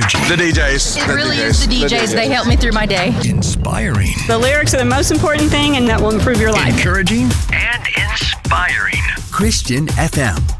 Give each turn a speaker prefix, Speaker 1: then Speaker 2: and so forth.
Speaker 1: energy.
Speaker 2: The DJs.
Speaker 3: It really is the DJs. They help me through my day.
Speaker 1: Inspiring.
Speaker 4: The lyrics are the most important thing, and that will improve your life.
Speaker 1: Encouraging.
Speaker 5: And inspiring.
Speaker 1: Christian FM.